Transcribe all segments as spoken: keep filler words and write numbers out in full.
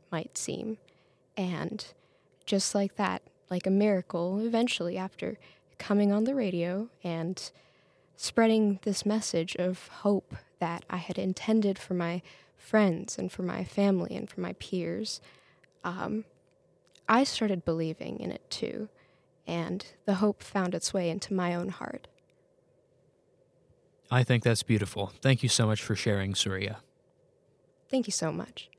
might seem. And just like that, like a miracle, eventually after coming on the radio and spreading this message of hope that I had intended for my friends and for my family and for my peers, um, I started believing in it too, and the hope found its way into my own heart. I think that's beautiful. Thank you so much for sharing, Surya. Thank you so much.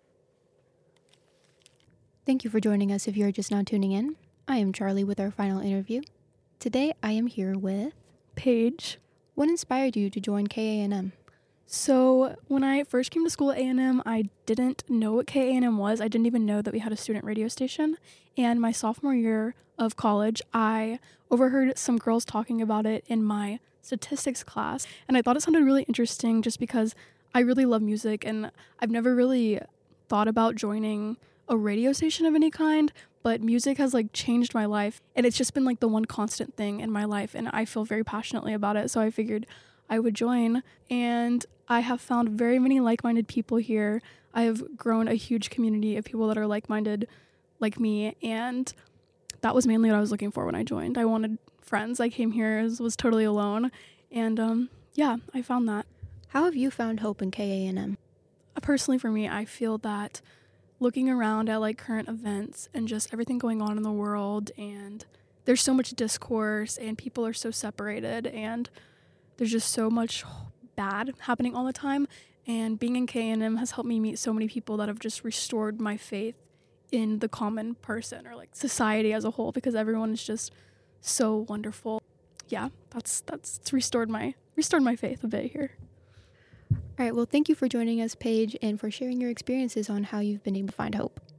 Thank you for joining us if you're just now tuning in. I am Charlie with our final interview. Today I am here with Paige. What inspired you to join K A N M? So when I first came to school at A and M, I didn't know what K A N M was. I didn't even know that we had a student radio station. And my sophomore year of college, I overheard some girls talking about it in my statistics class. And I thought it sounded really interesting just because I really love music and I've never really thought about joining a radio station of any kind, but music has like changed my life and it's just been like the one constant thing in my life and I feel very passionately about it. So I figured I would join, and I have found very many like-minded people here. I have grown a huge community of people that are like-minded like me, and that was mainly what I was looking for when I joined. I wanted friends. I came here, was, was totally alone, and um, yeah, I found that. How have you found hope in K A N M? Personally, for me, I feel that looking around at like current events and just everything going on in the world, and there's so much discourse and people are so separated and there's just so much bad happening all the time, and being in K A N M has helped me meet so many people that have just restored my faith in the common person or like society as a whole, because everyone is just so wonderful. Yeah, that's that's it's restored my restored my faith a bit here. All right, well, thank you for joining us, Paige, and for sharing your experiences on how you've been able to find hope.